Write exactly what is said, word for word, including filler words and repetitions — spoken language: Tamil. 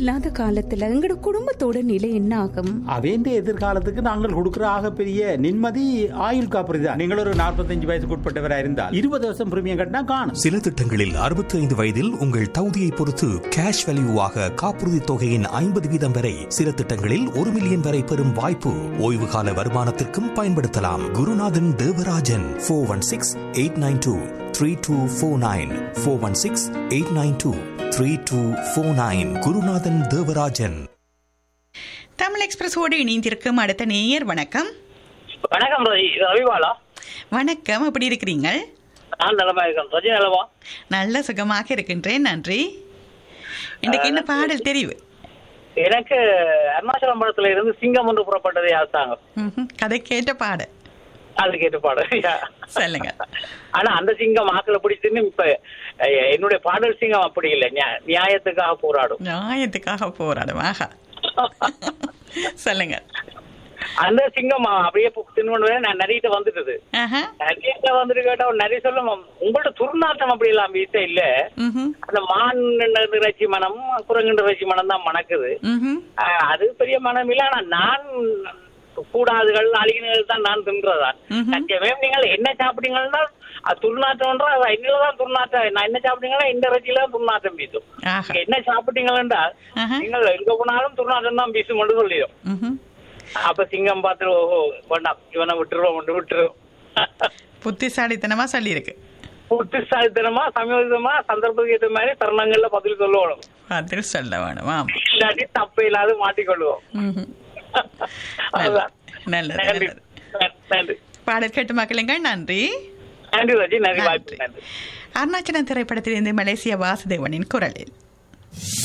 இல்லாத காலத்துல எங்கட குடும்பத்தோட நிலை என்ன ஆகும்? அவேண்ட எதிர்காலத்துக்கு நாங்கள் கொடுக்கிற ஆகப்பெரிய நிம்மதி ஆயுள் காப்பீடு தான். நீங்கள் ஒரு நாற்பத்தஞ்சு வயசுக்கு உட்பட்டவராக இருந்தால் இருபது வருஷம் பிரீமியம் கட்டினா காணும். சில திட்டங்களில் அறுபத்தி ஐந்து வயதில் உங்கள் தகுதியை பொறுத்து கேஷ் வேல்யூவாக காப்புறுதி தொகையின் ஐம்பது வீதம் வரை, சில திட்டங்களில் ஒரு மில்லியன் வரை பெறும் வாய்ப்பு. ஓய்வு கால வருமானத்திற்கும் பயன்படுத்தலாம். குருநாதன் Devarajan four one six eight nine two three two four nine four one six eight nine two three two four nine. குருநாதன் தேவராஜன். தமிழ் எக்ஸ்பிரஸோடு இணைந்திருக்கும் அடுத்த நேயர். வணக்கம். வணக்கம் ரவிபாலா. வணக்கம், எப்படி இருக்கிறீங்க? நான் நலமா இருக்கேன். ரஜி நலமா? நல்ல சுகமாக இருக்கின்றேன், நன்றி. இன்றைக்கு என்ன பாடல் தெரிவு? எனக்கு அருணாச்சலம் படத்துல இருந்து சிங்கம் ஒன்று புறப்பட்டதை ஆசாங்க. கதை கேட்ட பாடல் அது கேட்டு பாடு சொல்லுங்க. ஆனா அந்த சிங்கம் ஆக்களை பிடிச்சுன்னு இப்ப என்னுடைய பாடல் சிங்கம் அப்படி இல்லை, நியாயத்துக்காக போராடும். நியாயத்துக்காக போராடும். ஆஹா, சொல்லுங்க. அந்த சிங்கம் அப்படியே தின்னு நான் நிறைய வந்துட்டது. நிறைய வந்துட்டு கேட்டா நிறைய சொல்ல உங்கள்ட்ட துர்நாற்றம் அப்படி எல்லாம் வீச இல்ல. அந்த மான் இறைச்சி மனம், குரங்கு இறைச்சி மனம் தான் மணக்குது. அது பெரிய மனம் இல்ல. ஆனா நான் கூடாதுகள் அழிகள் தான் நான் தின்றதான். நீங்கள் என்ன சாப்பிட்டீங்கன்னா துர்நாற்றம் என்னதான் துர்நாற்றம். நான் என்ன சாப்பிட்டீங்கன்னா இந்த இறைச்சியில துர்நாற்றம் வீசும். என்ன சாப்பிட்டீங்களா நீங்கள் எங்க போனாலும் துர்நாற்றம் தான் வீசும் என்று சொல்லிடும். அப்ப சிங்கம் பார்த்து ஓஹோ வேண்டாம் இவனை விட்டுருவோம் விட்டுருவோம். புத்திசாலித்தனமா சொல்லி இருக்கு. புத்திசாலித்தனமா சமயோசிதமா சந்தர்ப்பத்துக்கு ஏற்ற மாதிரி தருணங்கள்ல பதில் சொல்லணும். பதில் சொல்ல வேணுமா? இல்லாட்டி தப்ப இல்லாத மாட்டிக்கொள்வோம். நல்லது. பாடல் கேட்டு மக்களுங்கள். நன்றி. நன்றி ரஜி. நன்றி. வாய்ப்பு. நன்றி. அருணாச்சலம் திரைப்படத்திலிருந்து மலேசிய வாசுதேவனின் குரலில்